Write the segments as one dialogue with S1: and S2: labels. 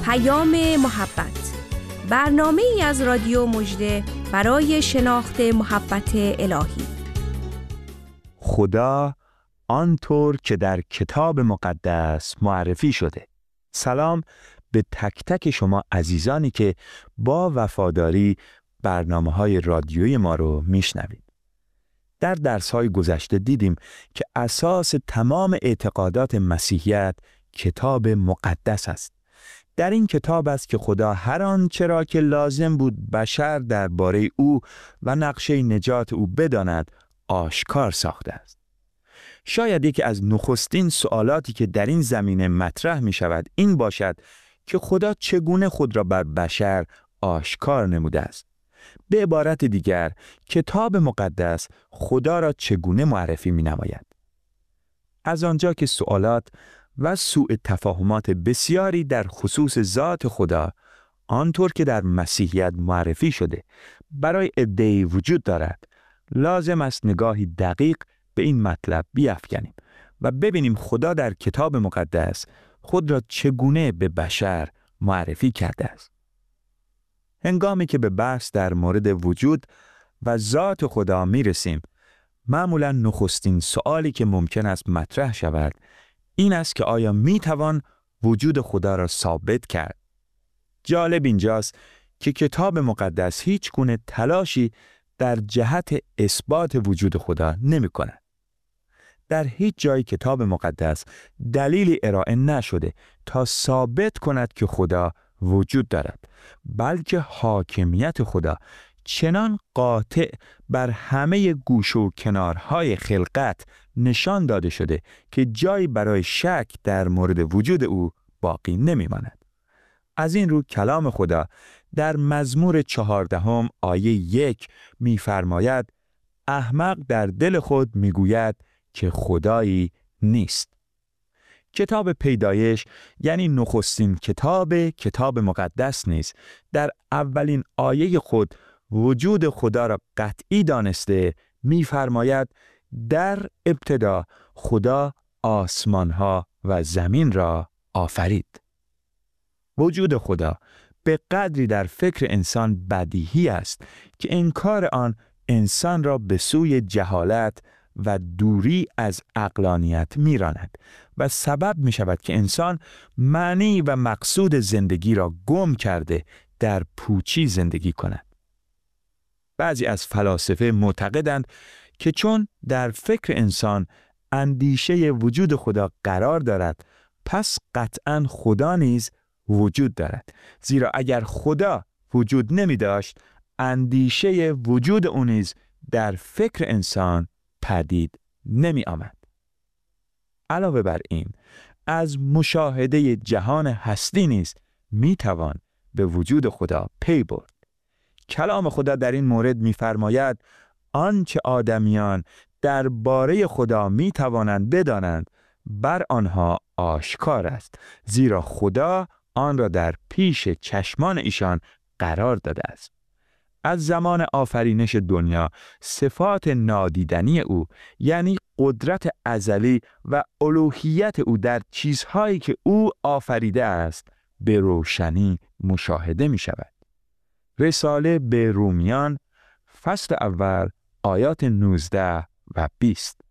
S1: محبت، برنامه‌ای از رادیو مژده برای شناخت محبت الهی.
S2: خدا آنطور که در کتاب مقدس معرفی شده. سلام به تک تک شما عزیزانی که با وفاداری برنامه‌های رادیویی ما رو میشنوید. در درس‌های گذشته دیدیم که اساس تمام اعتقادات مسیحیت کتاب مقدس است. در این کتاب است که خدا هر آنچه را که لازم بود بشر درباره او و نقشه نجات او بداند آشکار ساخته است. شاید یکی از نخستین سوالاتی که در این زمینه مطرح می شود این باشد که خدا چگونه خود را بر بشر آشکار نموده است. به عبارت دیگر، کتاب مقدس خدا را چگونه معرفی می نماید؟ از آنجا که سوالات و سوء تفاهمات بسیاری در خصوص ذات خدا آنطور که در مسیحیت معرفی شده برای عده‌ای وجود دارد، لازم است نگاهی دقیق به این مطلب بیفکنیم و ببینیم خدا در کتاب مقدس خود را چگونه به بشر معرفی کرده است. هنگامی که به بحث در مورد وجود و ذات خدا می رسیم، معمولاً نخستین سوالی که ممکن است مطرح شود این است که آیا می توان وجود خدا را ثابت کرد؟ جالب اینجاست که کتاب مقدس هیچ گونه تلاشی در جهت اثبات وجود خدا نمی کند. در هیچ جای کتاب مقدس دلیلی ارائه نشده تا ثابت کند که خدا وجود دارد، بلکه حاکمیت خدا چنان قاطع بر همه گوش و کنارهای خلقت نشان داده شده که جایی برای شک در مورد وجود او باقی نمی‌ماند. از این رو کلام خدا در مزمور 14 آیه 1 می‌فرماید احمق در دل خود می‌گوید که خدایی نیست. کتاب پیدایش یعنی نخستین کتاب مقدس نیز در اولین آیه خود وجود خدا را قطعی دانسته می‌فرماید در ابتدا خدا آسمان‌ها و زمین را آفرید. وجود خدا به قدری در فکر انسان بدیهی است که انکار آن انسان را به سوی جهالت و دوری از عقلانیت می‌راند و سبب می‌شود که انسان معنی و مقصود زندگی را گم کرده در پوچی زندگی کند. بعضی از فلاسفه معتقدند که چون در فکر انسان اندیشه وجود خدا قرار دارد، پس قطعاً خدا نیز وجود دارد. زیرا اگر خدا وجود نمی داشت، اندیشه وجود او نیز در فکر انسان پدید نمی آمد. علاوه بر این، از مشاهده جهان هستی نیز می توان به وجود خدا پی برد. کلام خدا در این مورد می‌فرماید آنچه آدمیان درباره خدا می‌توانند بدانند بر آنها آشکار است، زیرا خدا آن را در پیش چشمان ایشان قرار داده است. از زمان آفرینش دنیا صفات نادیدنی او یعنی قدرت ازلی و الوهیت او در چیزهایی که او آفریده است به روشنی مشاهده می‌شود. رساله به رومیان فصل اول آیات 19 و 20.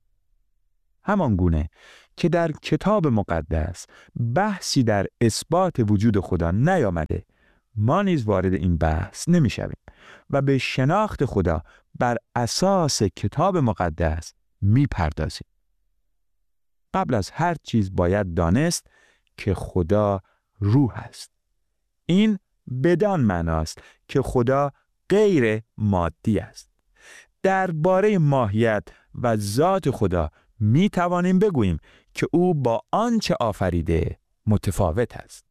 S2: همان گونه که در کتاب مقدس بحثی در اثبات وجود خدا نیامده، ما نیز وارد این بحث نمی‌شویم و به شناخت خدا بر اساس کتاب مقدس می‌پردازیم. قبل از هر چیز باید دانست که خدا روح است. این بدان معناست که خدا غیر مادی است. درباره ماهیت و ذات خدا می توانیم بگوییم که او با آنچه آفریده متفاوت است.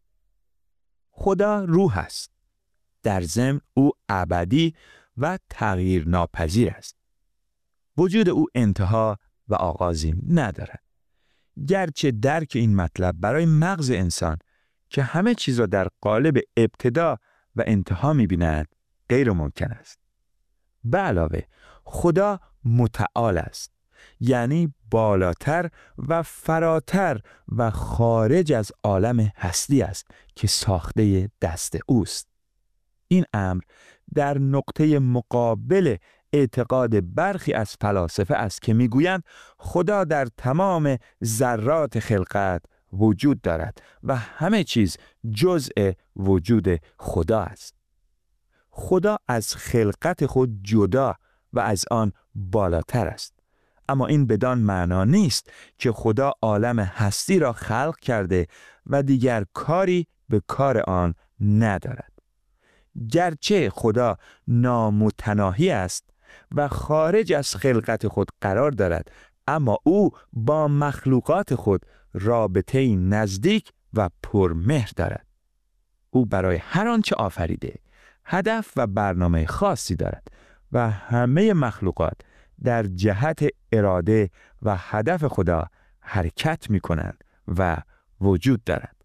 S2: خدا روح است. در ضمن او ابدی و تغییر ناپذیر است. وجود او انتها و آغازی ندارد. گرچه درک این مطلب برای مغز انسان که همه چیز را در قالب ابتدا و انتها می‌بیند غیر ممکن است. به علاوه خدا متعال است، یعنی بالاتر و فراتر و خارج از عالم هستی است که ساخته دست اوست. این امر در نقطه مقابل اعتقاد برخی از فلاسفه است که میگویند خدا در تمام ذرات خلقت وجود دارد و همه چیز جزء وجود خدا است. خدا از خلقت خود جدا و از آن بالاتر است. اما این بدان معنا نیست که خدا عالم هستی را خلق کرده و دیگر کاری به کار آن ندارد. گرچه خدا نامتناهی است و خارج از خلقت خود قرار دارد، اما او با مخلوقات خود رابطه‌ای نزدیک و پرمهر دارد. او برای هر آنچه آفریده هدف و برنامه خاصی دارد و همه مخلوقات در جهت اراده و هدف خدا حرکت می کنند و وجود دارند.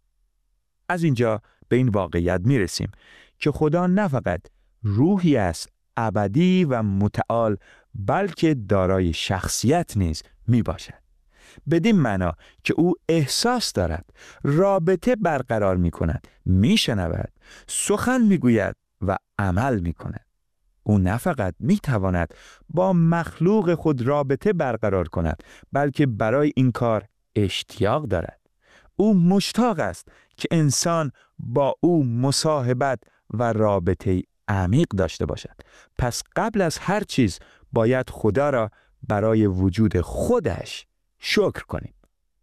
S2: از اینجا به این واقعیت می رسیم که خدا نه فقط روحی است ابدی و متعال، بلکه دارای شخصیت نیز می باشد. بدین معنا که او احساس دارد، رابطه برقرار می کند، می شنود، سخن می گوید و عمل می کند. او نه فقط می تواند با مخلوق خود رابطه برقرار کند، بلکه برای این کار اشتیاق دارد. او مشتاق است که انسان با او مصاحبت و رابطه عمیق داشته باشد. پس قبل از هر چیز باید خدا را برای وجود خودش شکر کنیم.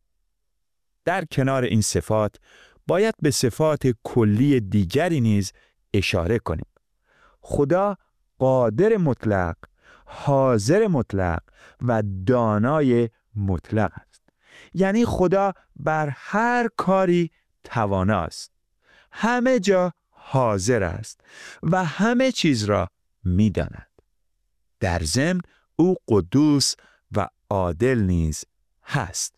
S2: در کنار این صفات باید به صفات کلی دیگری نیز اشاره کنیم. خدا قادر مطلق، حاضر مطلق و دانای مطلق است. یعنی خدا بر هر کاری تواناست، همه جا حاضر است و همه چیز را می‌داند. در ضمن او قدوس و عادل نیز هست.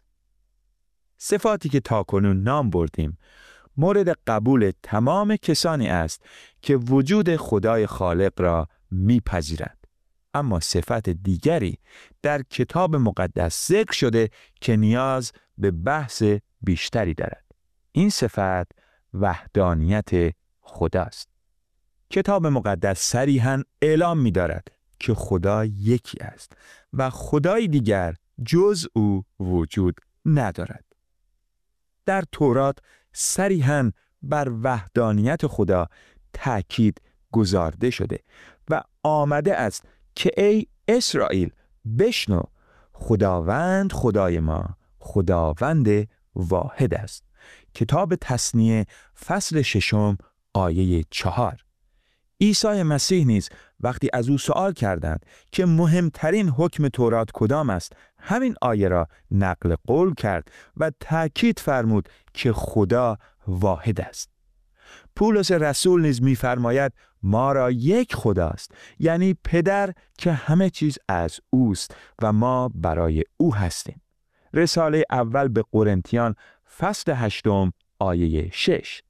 S2: صفاتی که تاکنون نام بردیم مورد قبول تمام کسانی است که وجود خدای خالق را میپذیرند. اما صفت دیگری در کتاب مقدس ذکر شده که نیاز به بحث بیشتری دارد. این صفت وحدانیت خداست. کتاب مقدس صریحاً اعلام می‌دارد که خدا یکی است و خدای دیگر جز او وجود ندارد. در تورات صریحاً بر وحدانیت خدا تأکید گذارده شده و آمده است که ای اسرائیل بشنو، خداوند خدای ما خداوند واحد است. کتاب تثنیه فصل 6 آیه 4. عیسی مسیح نیز وقتی از او سوال کردند که مهمترین حکم تورات کدام است، همین آیه را نقل قول کرد و تأکید فرمود که خدا واحد است. پولس رسول نیز می‌فرماید ما را یک خداست، یعنی پدر که همه چیز از اوست و ما برای او هستیم. رساله اول به قرنتیان فصل 8 آیه 6.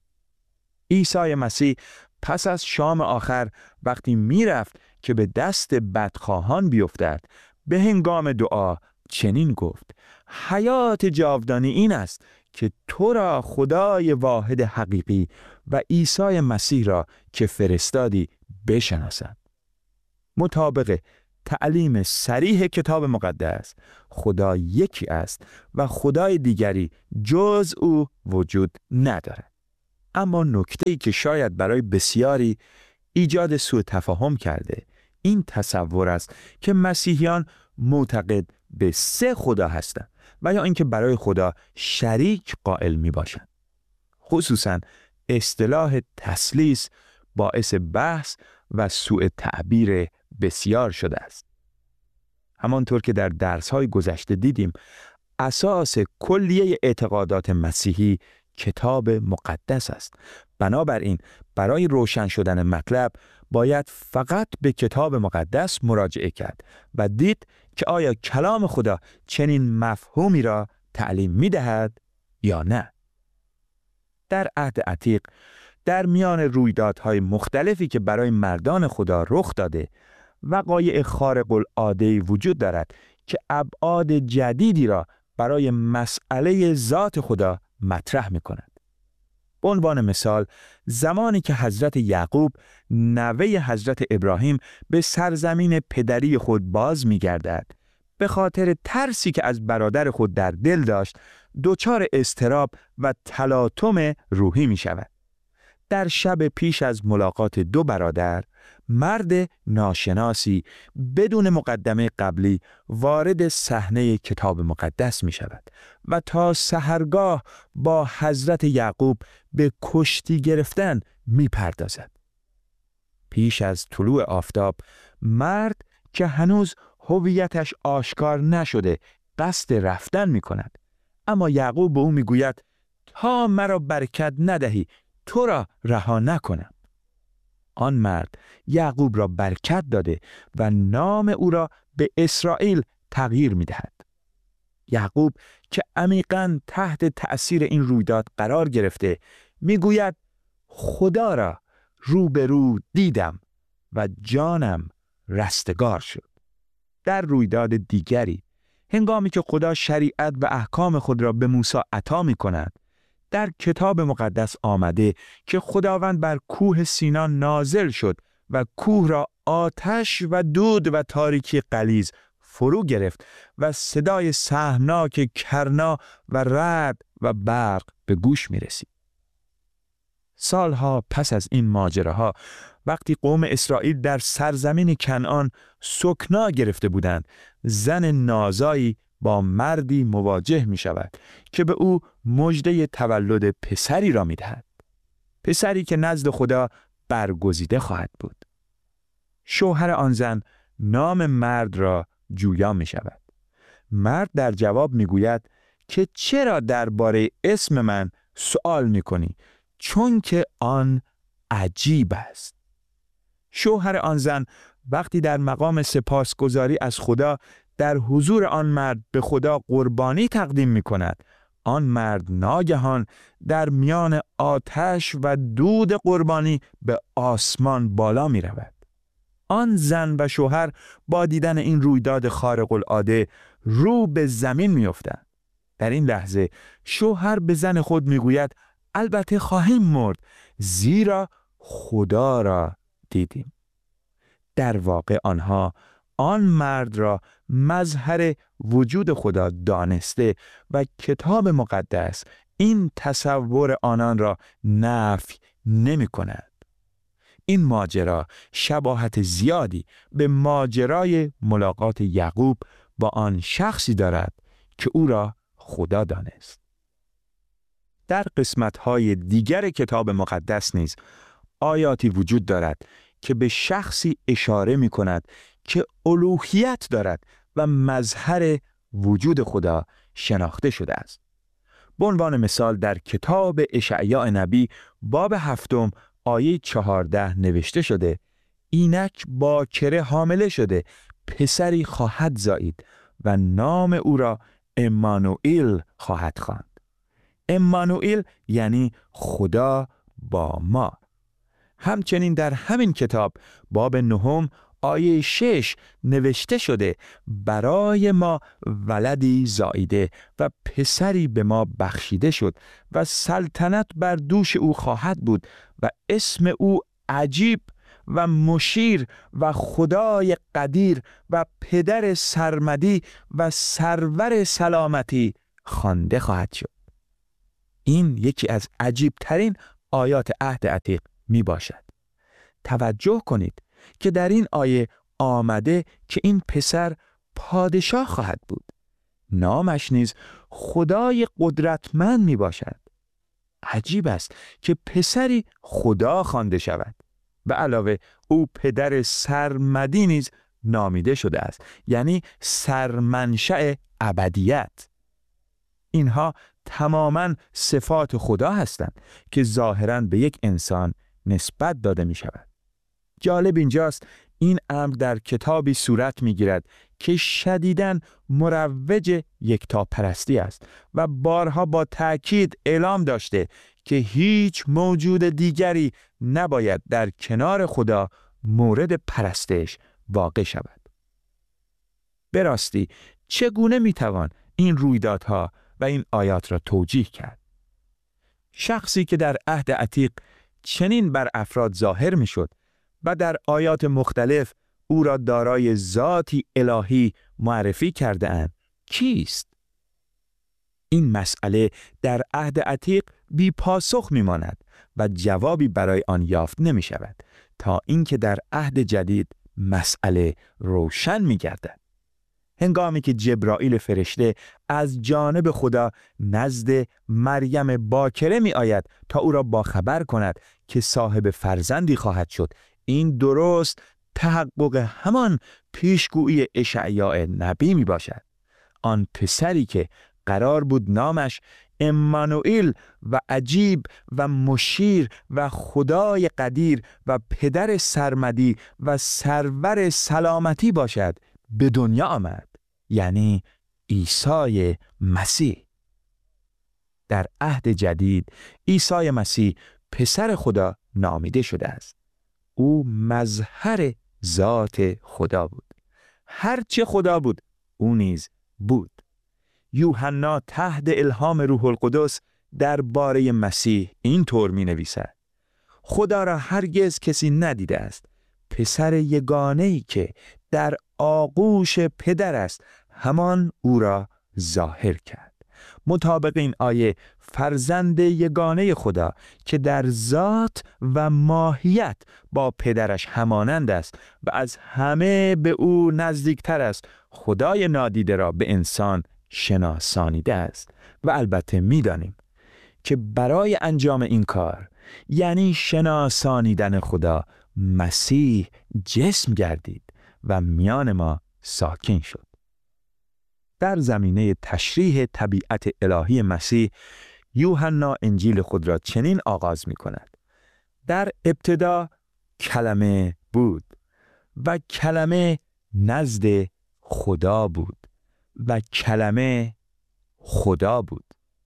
S2: عیسی مسیح پس از شام آخر وقتی میرفت که به دست بدخواهان بیفتد، به هنگام دعا چنین گفت: حیات جاودانی این است که تو را خدای واحد حقیقی و عیسی مسیح را که فرستادی بشناسند. مطابق تعلیم صریح کتاب مقدس خدا یکی است و خدای دیگری جز او وجود ندارد. اما نکته‌ای که شاید برای بسیاری ایجاد سوء تفاهم کرده این تصور است که مسیحیان معتقد به 3 خدا هستند و یا اینکه برای خدا شریک قائل می باشند. خصوصاً اصطلاح تثلیث باعث بحث و سوء تعبیر بسیار شده است. همانطور که در درس‌های گذشته دیدیم، اساس کلیه اعتقادات مسیحی کتاب مقدس است. بنابراین برای روشن شدن مطلب باید فقط به کتاب مقدس مراجعه کرد و دید که آیا کلام خدا چنین مفهومی را تعلیم می‌دهد یا نه. در عهد عتیق در میان رویدادهای مختلفی که برای مردان خدا رخ داده، وقایع خارق العاده وجود دارد که ابعاد جدیدی را برای مسئله ذات خدا مطرح می کند. به عنوان مثال، زمانی که حضرت یعقوب نوه حضرت ابراهیم به سرزمین پدری خود باز می گردد، به خاطر ترسی که از برادر خود در دل داشت، دچار اضطراب و تلاطم روحی می شود. در شب پیش از ملاقات دو برادر، مرد ناشناسی بدون مقدمه قبلی وارد صحنه کتاب مقدس می شود و تا سحرگاه با حضرت یعقوب به کشتی گرفتن می پردازد. پیش از طلوع آفتاب، مرد که هنوز هویتش آشکار نشده قصد رفتن می کند، اما یعقوب به او می گوید تا مرا برکت ندهی تو را رها نکنم. آن مرد یعقوب را برکت داده و نام او را به اسرائیل تغییر می دهد. یعقوب که عمیقاً تحت تأثیر این رویداد قرار گرفته می گوید خدا را روبرو دیدم و جانم رستگار شد. در رویداد دیگری، هنگامی که خدا شریعت و احکام خود را به موسی عطا می کند، در کتاب مقدس آمده که خداوند بر کوه سینا نازل شد و کوه را آتش و دود و تاریکی غلیظ فرو گرفت و صدای سهمناک کرنا و رعد و برق به گوش می رسید. سالها پس از این ماجراها، وقتی قوم اسرائیل در سرزمین کنعان سکنا گرفته بودند، زن نازایی با مردی مواجه می شود که به او مژده تولد پسری را می دهد. پسری که نزد خدا برگزیده خواهد بود. شوهر آن زن نام مرد را جویا می شود. مرد در جواب می گوید که چرا درباره اسم من سوال می کنی؟ چون که آن عجیب است. شوهر آن زن وقتی در مقام سپاسگزاری از خدا در حضور آن مرد به خدا قربانی تقدیم می کند، آن مرد ناگهان در میان آتش و دود قربانی به آسمان بالا می رود. آن زن و شوهر با دیدن این رویداد خارق العاده رو به زمین می افتند. در این لحظه شوهر به زن خود می گوید البته خواهیم مرد زیرا خدا را دیدیم. در واقع آنها آن مرد را مظهر وجود خدا دانسته و کتاب مقدس این تصور آنان را نفی نمی کند. این ماجرا شباهت زیادی به ماجرای ملاقات یعقوب با آن شخصی دارد که او را خدا دانست. در قسمت‌های دیگر کتاب مقدس نیز آیاتی وجود دارد که به شخصی اشاره می کند که الوهیت دارد و مظهر وجود خدا شناخته شده است. به عنوان مثال در کتاب اشعیا نبی باب 7 آیه 14 نوشته شده اینک باکره حامله شده پسری خواهد زایید و نام او را امانوئیل خواهد خواند. امانوئیل یعنی خدا با ما. همچنین در همین کتاب باب 9 آیه 6 نوشته شده برای ما ولدی زاییده و پسری به ما بخشیده شد و سلطنت بر دوش او خواهد بود و اسم او عجیب و مشیر و خدای قدیر و پدر سرمدی و سرور سلامتی خوانده خواهد شد. این یکی از عجیب ترین آیات عهد عتیق می باشد. توجه کنید که در این آیه آمده که این پسر پادشاه خواهد بود. نامش نیز خدای قدرتمند می باشد. عجیب است که پسری خدا خوانده شود. به علاوه او پدر سرمدی نیز نامیده شده است، یعنی سرمنشأ ابدیت. اینها تماماً صفات خدا هستند که ظاهراً به یک انسان نسبت داده می شود. جالب اینجاست این امر در کتابی صورت می گیرد که شدیداً مروج یکتاپرستی است و بارها با تأکید اعلام داشته که هیچ موجود دیگری نباید در کنار خدا مورد پرستش واقع شود. به راستی چگونه میتوان این رویدادها و این آیات را توجیه کرد؟ شخصی که در عهد عتیق چنین بر افراد ظاهر میشد و در آیات مختلف او را دارای ذاتی الهی معرفی کرده اند، کیست؟ این مسئله در عهد عتیق بی پاسخ میماند و جوابی برای آن یافت نمی شود تا اینکه در عهد جدید مسئله روشن می گردد. هنگامی که جبرائیل فرشته از جانب خدا نزد مریم باکره می آید تا او را باخبر کند که صاحب فرزندی خواهد شد، این درست تحقق همان پیشگویی اشعیا نبی می باشد. آن پسری که قرار بود نامش امانوئیل و عجیب و مشیر و خدای قدیر و پدر سرمدی و سرور سلامتی باشد به دنیا آمد، یعنی عیسی مسیح. در عهد جدید عیسی مسیح پسر خدا نامیده شده است. او مظهر ذات خدا بود. هرچه خدا بود او نیز بود. یوحنا تحت الهام روح القدس درباره مسیح این طور می نویسد: خدا را هرگز کسی ندیده است، پسر یگانه‌ای که در آغوش پدر است همان او را ظاهر کرد. مطابق این آیه فرزند یگانه خدا که در ذات و ماهیت با پدرش همانند است و از همه به او نزدیکتر است، خدای نادیده را به انسان شناسانیده است. و البته می‌دانیم که برای انجام این کار، یعنی شناسانیدن خدا، مسیح جسم گردید و میان ما ساکن شد. در زمینه تشریح طبیعت الهی مسیح، یوحنا انجیل خود را چنین آغاز می کند: در ابتدا کلمه بود و کلمه نزد خدا بود و کلمه خدا بود.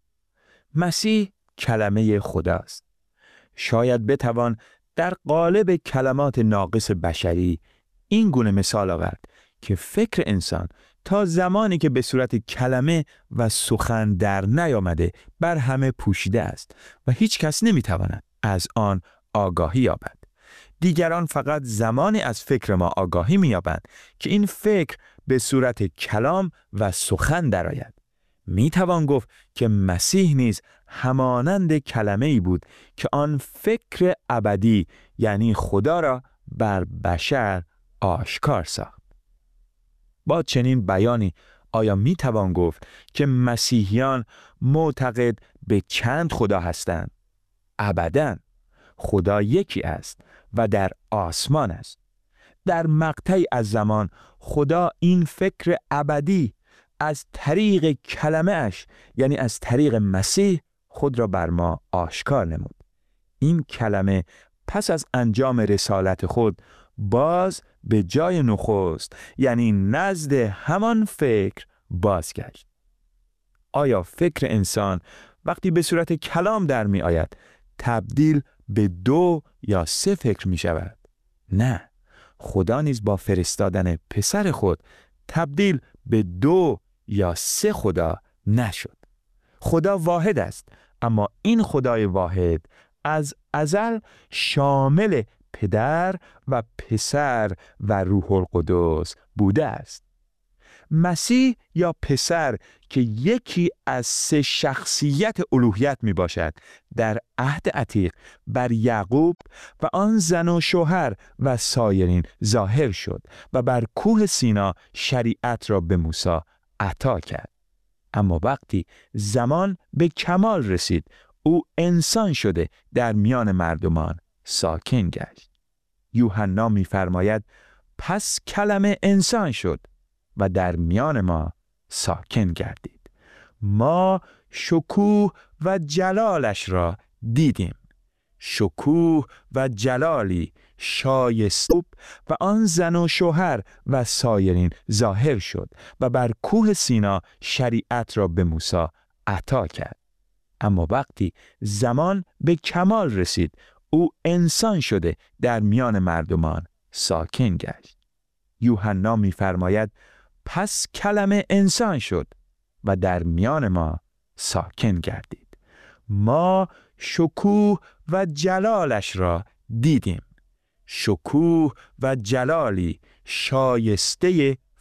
S2: مسیح کلمه خداست. شاید بتوان در قالب کلمات ناقص بشری این گونه مثال آورد که فکر انسان تا زمانی که به صورت کلمه و سخن در نیامده بر همه پوشیده است و هیچ کس نمیتواند از آن آگاهی یابد. دیگران فقط زمانی از فکر ما آگاهی مییابند که این فکر به صورت کلام و سخن درآید. میتوان گفت که مسیح نیز همانند کلمه‌ای بود که آن فکر ابدی یعنی خدا را بر بشر آشکار ساخت. با چنین بیانی آیا میتوان گفت که مسیحیان معتقد به چند خدا هستند؟ ابداً. خدا یکی است و در آسمان است. در مقطعی از زمان خدا این فکر ابدی از طریق کلمه اش، یعنی از طریق مسیح، خود را بر ما آشکار نمود. این کلمه پس از انجام رسالت خود باز به جای نخست، یعنی نزد همان فکر بازگشت. آیا فکر انسان وقتی به صورت کلام در می آید تبدیل به 2 یا 3 فکر می شود؟ نه، خدا نیز با فرستادن پسر خود تبدیل به 2 یا 3 خدا نشد. خدا واحد است، اما این خدای واحد از ازل شامل پدر و پسر و روح القدس بوده است. مسیح یا پسر که یکی از 3 شخصیت الوهیت می باشد در عهد عتیق بر یعقوب و آن زن و شوهر و سایرین ظاهر شد و بر کوه سینا شریعت را به موسی عطا کرد. اما وقتی زمان به کمال رسید او انسان شده در میان مردمان ساکن گشت. یوحنا می‌فرماید پس کلمه انسان شد و در میان ما ساکن گردید. ما شکوه و جلالش را دیدیم، شکوه و جلالی شایسته و آن زن و شوهر و سایرین ظاهر شد و بر کوه سینا شریعت را به موسی عطا کرد. اما وقتی زمان به کمال رسید او انسان شده در میان مردمان ساکن گشت. یوحنا می‌فرماید پس کلمه انسان شد و در میان ما ساکن گردید. ما شکوه و جلالش را دیدیم. شکوه و جلالی شایسته